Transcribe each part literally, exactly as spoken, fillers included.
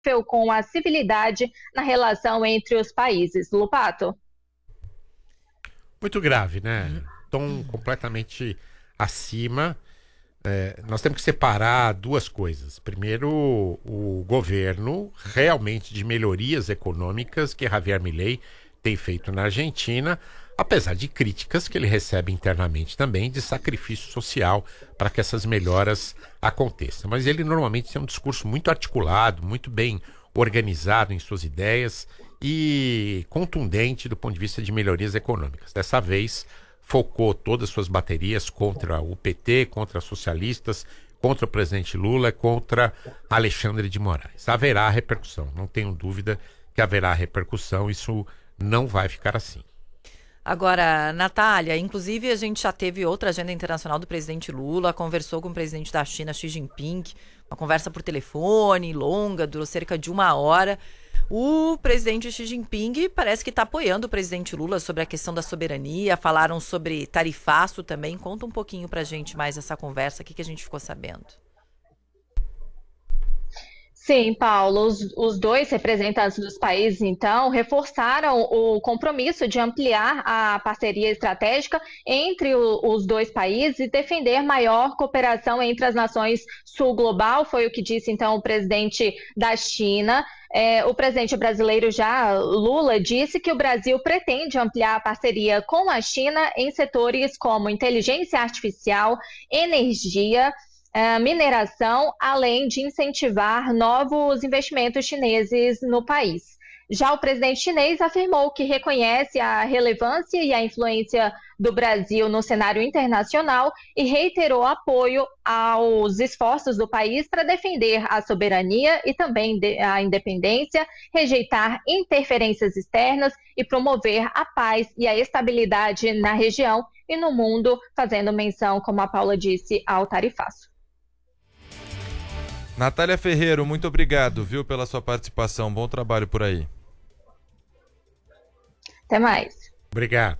com a civilidade na relação entre os países. Lupato? Muito grave, né? Tom completamente acima. É, nós temos que separar duas coisas. Primeiro, o governo realmente de melhorias econômicas que Javier Milei tem feito na Argentina, apesar de críticas que ele recebe internamente também, de sacrifício social para que essas melhoras aconteçam. Mas ele normalmente tem um discurso muito articulado, muito bem organizado em suas ideias e contundente do ponto de vista de melhorias econômicas. Dessa vez, focou todas as suas baterias contra o P T, contra socialistas, contra o presidente Lula, contra Alexandre de Moraes. Haverá repercussão, não tenho dúvida que haverá repercussão, isso não vai ficar assim. Agora, Natália, inclusive a gente já teve outra agenda internacional do presidente Lula, conversou com o presidente da China, Xi Jinping, uma conversa por telefone, longa, durou cerca de uma hora. O presidente Xi Jinping parece que está apoiando o presidente Lula sobre a questão da soberania, falaram sobre tarifaço também. Conta um pouquinho pra gente mais essa conversa, o que, que a gente ficou sabendo. Sim, Paulo, os, os dois representantes dos países, então, reforçaram o compromisso de ampliar a parceria estratégica entre o, os dois países e defender maior cooperação entre as nações sul global, foi o que disse, então, o presidente da China. É, o presidente brasileiro já, Lula, disse que o Brasil pretende ampliar a parceria com a China em setores como inteligência artificial, energia, Uh, mineração, além de incentivar novos investimentos chineses no país. Já o presidente chinês afirmou que reconhece a relevância e a influência do Brasil no cenário internacional e reiterou apoio aos esforços do país para defender a soberania e também a independência, rejeitar interferências externas e promover a paz e a estabilidade na região e no mundo, fazendo menção, como a Paula disse, ao tarifaço. Natália Ferreiro, muito obrigado, viu, pela sua participação. Bom trabalho por aí. Até mais. Obrigado.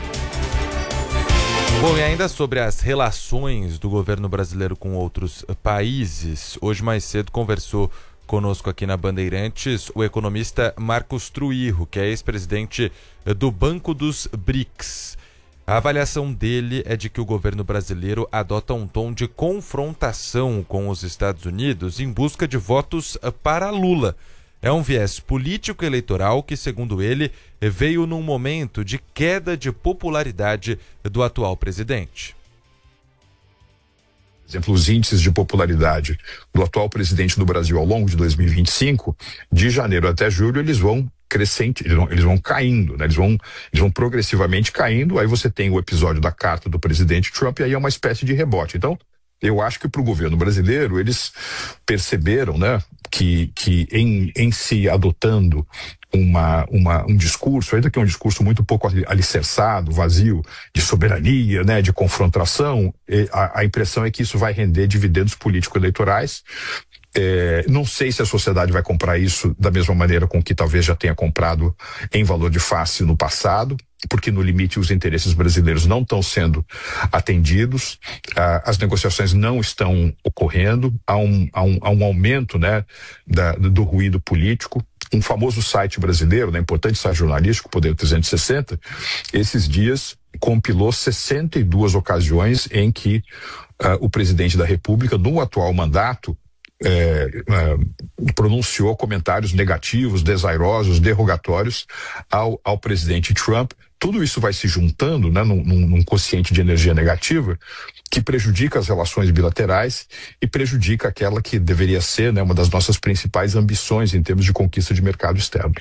Bom, e ainda sobre as relações do governo brasileiro com outros países, hoje mais cedo conversou conosco aqui na Bandeirantes o economista Marcos Truirro, que é ex-presidente do Banco dos BRICS. A avaliação dele é de que o governo brasileiro adota um tom de confrontação com os Estados Unidos em busca de votos para Lula. É um viés político-eleitoral que, segundo ele, veio num momento de queda de popularidade do atual presidente. Por exemplo, os índices de popularidade do atual presidente do Brasil ao longo de dois mil e vinte e cinco, de janeiro até julho, eles vão crescente, eles vão, eles vão caindo, né? Eles vão, eles vão progressivamente caindo. Aí você tem o episódio da carta do presidente Trump e aí é uma espécie de rebote. Então, eu acho que para o governo brasileiro eles perceberam, né, que, que em, em se adotando uma, uma, um discurso, ainda que é um discurso muito pouco alicerçado, vazio de soberania, né, de confrontação, a, a impressão é que isso vai render dividendos político-eleitorais. É, não sei se a sociedade vai comprar isso da mesma maneira com que talvez já tenha comprado em valor de face no passado, porque no limite os interesses brasileiros não estão sendo atendidos, ah, as negociações não estão ocorrendo, há um, há um, há um aumento, né, da, do ruído político. Um famoso site brasileiro, né, importante site jornalístico, Poder trezentos e sessenta, esses dias compilou sessenta e duas ocasiões em que ah, o presidente da República, no atual mandato, É, é, pronunciou comentários negativos, desairosos, derrogatórios ao, ao presidente Trump. Tudo isso vai se juntando, né, num, num quociente de energia negativa que prejudica as relações bilaterais e prejudica aquela que deveria ser, né, uma das nossas principais ambições em termos de conquista de mercado externo.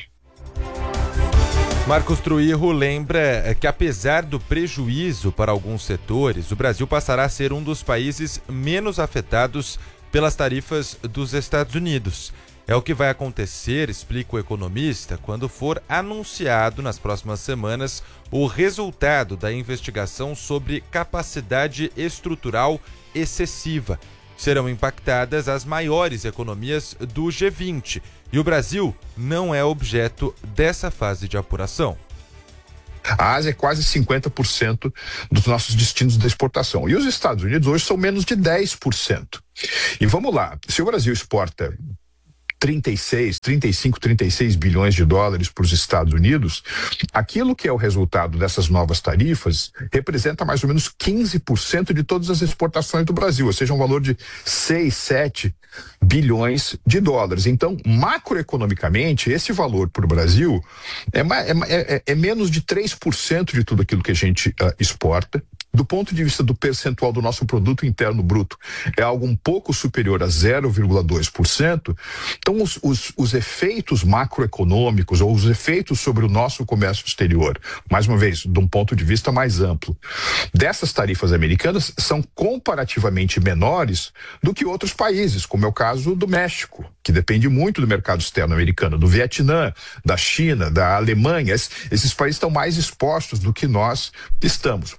Marcos Truirro lembra que, apesar do prejuízo para alguns setores, o Brasil passará a ser um dos países menos afetados pelas tarifas dos Estados Unidos. É o que vai acontecer, explica o economista, quando for anunciado nas próximas semanas o resultado da investigação sobre capacidade estrutural excessiva. Serão impactadas as maiores economias do G vinte e o Brasil não é objeto dessa fase de apuração. A Ásia é quase cinquenta por cento dos nossos destinos de exportação. E os Estados Unidos hoje são menos de dez por cento. E vamos lá, se o Brasil exporta trinta e seis, trinta e cinco, trinta e seis bilhões de dólares para os Estados Unidos, aquilo que é o resultado dessas novas tarifas representa mais ou menos quinze por cento de todas as exportações do Brasil, ou seja, um valor de seis, sete bilhões de dólares. Então, macroeconomicamente, esse valor para o Brasil é, é, é, é menos de três por cento de tudo aquilo que a gente uh, exporta. Do ponto de vista do percentual do nosso produto interno bruto, é algo um pouco superior a zero vírgula dois por cento. Então, os, os, os efeitos macroeconômicos ou os efeitos sobre o nosso comércio exterior, mais uma vez, de um ponto de vista mais amplo, dessas tarifas americanas são comparativamente menores do que outros países, como é o caso do México, que depende muito do mercado externo americano, do Vietnã, da China, da Alemanha. Esses países estão mais expostos do que nós estamos.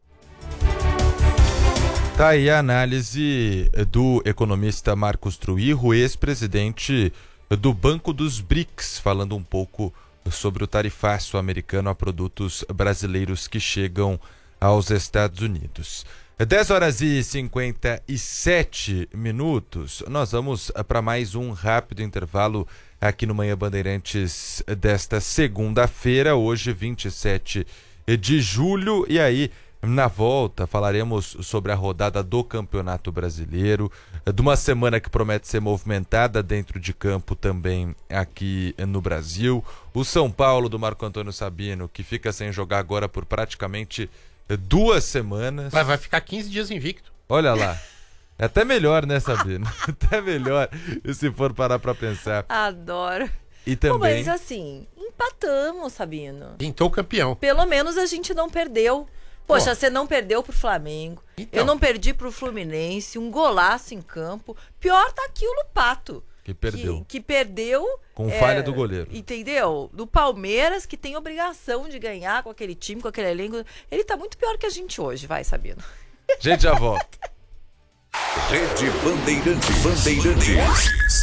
Tá aí a análise do economista Marcos Truirro, ex-presidente do Banco dos B R I C S, falando um pouco sobre o tarifaço americano a produtos brasileiros que chegam aos Estados Unidos. dez horas e cinquenta e sete minutos, nós vamos para mais um rápido intervalo aqui no Manhã Bandeirantes desta segunda-feira, hoje vinte e sete de julho, e aí na volta falaremos sobre a rodada do Campeonato Brasileiro, de uma semana que promete ser movimentada dentro de campo também aqui no Brasil. O São Paulo do Marco Antônio Sabino, que fica sem jogar agora por praticamente duas semanas. Vai, vai ficar quinze dias invicto. Olha lá. É até melhor, né, Sabino? Até melhor, se for parar pra pensar. Adoro. E também... Pô, mas assim, empatamos, Sabino. Pintou campeão. Pelo menos a gente não perdeu. Poxa, Pô. Você não perdeu pro Flamengo. Então. Eu não perdi pro Fluminense. Um golaço em campo. Pior tá aqui o Lupato. Que perdeu. Que, que perdeu... Com é, falha do goleiro. Entendeu? Do Palmeiras, que tem obrigação de ganhar com aquele time, com aquele elenco. Ele tá muito pior que a gente hoje, vai, Sabino. Gente, já volta. Rede Bandeirantes. Bandeirantes.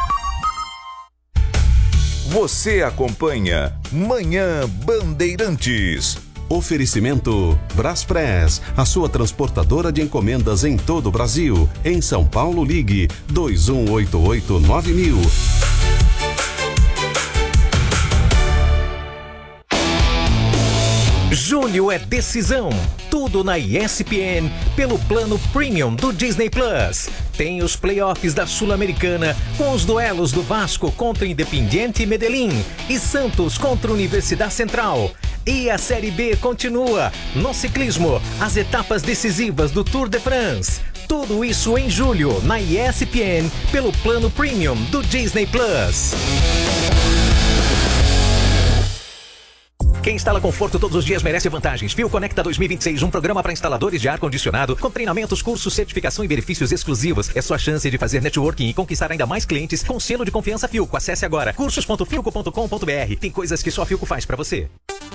Você acompanha Manhã Bandeirantes. Oferecimento Braspress, a sua transportadora de encomendas em todo o Brasil. Em São Paulo, ligue dois um oito oito nove mil. Julho é decisão. Tudo na E S P N pelo plano Premium do Disney Plus. Tem os playoffs da Sul-Americana com os duelos do Vasco contra Independiente Medellín e Santos contra Universidade Central. E a Série B continua. No ciclismo, as etapas decisivas do Tour de France. Tudo isso em julho na E S P N pelo plano Premium do Disney Plus. Quem instala conforto todos os dias merece vantagens. Fio Conecta dois mil e vinte e seis, um programa para instaladores de ar-condicionado com treinamentos, cursos, certificação e benefícios exclusivos. É sua chance de fazer networking e conquistar ainda mais clientes com selo de confiança Filco. Acesse agora cursos ponto filco ponto com ponto br. Tem coisas que só a Filco faz para você.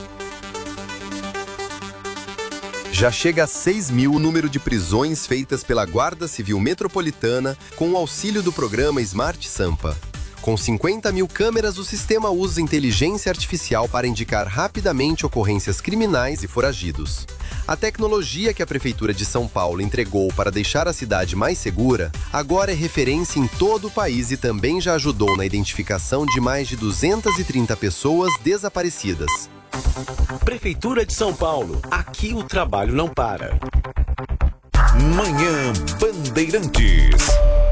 Já chega a seis mil o número de prisões feitas pela Guarda Civil Metropolitana com o auxílio do programa Smart Sampa. Com cinquenta mil câmeras, o sistema usa inteligência artificial para indicar rapidamente ocorrências criminais e foragidos. A tecnologia que a Prefeitura de São Paulo entregou para deixar a cidade mais segura, agora é referência em todo o país e também já ajudou na identificação de mais de duzentas e trinta pessoas desaparecidas. Prefeitura de São Paulo. Aqui o trabalho não para. Manhã Bandeirantes.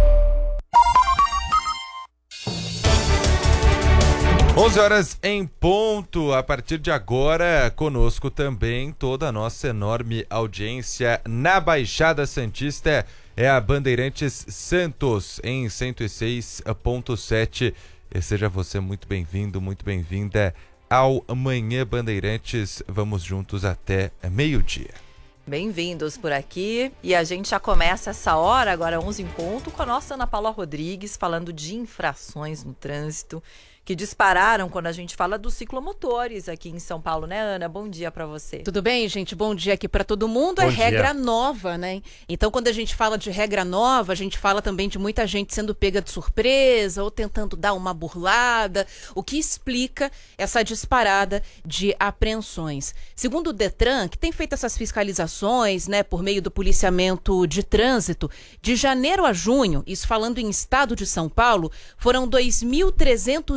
onze horas em ponto, a partir de agora, conosco também toda a nossa enorme audiência na Baixada Santista, é a Bandeirantes Santos, em cento e seis ponto sete. E seja você muito bem-vindo, muito bem-vinda ao Manhã Bandeirantes. Vamos juntos até meio-dia. Bem-vindos por aqui, e a gente já começa essa hora, agora onze em ponto, com a nossa Ana Paula Rodrigues, falando de infrações no trânsito, que dispararam quando a gente fala dos ciclomotores aqui em São Paulo, né, Ana? Bom dia para você. Tudo bem, gente? Bom dia aqui para todo mundo. Bom é dia. Regra nova, né? Então, quando a gente fala de regra nova, a gente fala também de muita gente sendo pega de surpresa ou tentando dar uma burlada, o que explica essa disparada de apreensões. Segundo o Detran, que tem feito essas fiscalizações operações, né, por meio do policiamento de trânsito, de janeiro a junho, isso falando em estado de São Paulo, foram dois mil trezentos